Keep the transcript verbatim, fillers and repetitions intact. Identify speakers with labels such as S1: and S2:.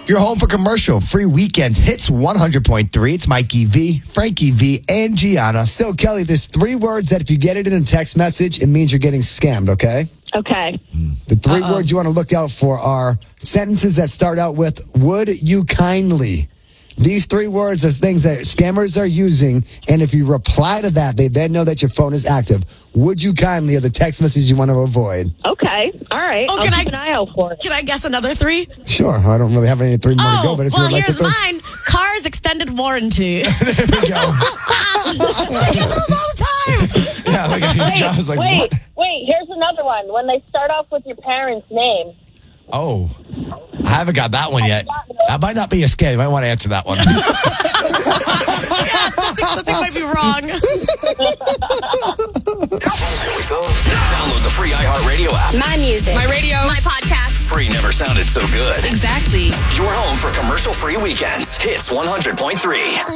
S1: You're home for commercial free weekend hits one hundred point three. It's Mikey V, Frankie V, and Gianna. So, Kelly, there's three words that if you get it in a text message, it means you're getting scammed, okay?
S2: Okay.
S1: The three
S2: Uh-oh.
S1: words you want to look out for are sentences that start out with, would you kindly? These three words are things that scammers are using, and if you reply to that, they then know that your phone is active. Would you kindly are the text message you want to avoid.
S2: Okay. All right.
S3: Oh,
S2: I'll
S3: can
S2: keep
S3: I-
S2: an eye out for it.
S3: Can I guess another three?
S1: Sure. I don't really have any three more
S3: Oh,
S1: to go, but if
S3: well,
S1: you would like
S3: here's
S1: to those,
S3: mine. Cars extended warranty.
S1: there we go.
S3: I get those all the time.
S1: Yeah, look at
S2: Wait,
S1: John was like,
S2: wait,
S1: what?
S2: wait. Here's another one. When they start off with your parents' name.
S1: Oh, I haven't got that one yet. That might not be a scam. You might want to answer that one.
S3: Yeah, something, something might be wrong.
S4: Download the free iHeartRadio app.
S5: My music.
S6: My radio.
S5: My podcast.
S4: Free never sounded so good.
S6: Exactly.
S4: You're home for commercial free weekends. Hits one hundred point three.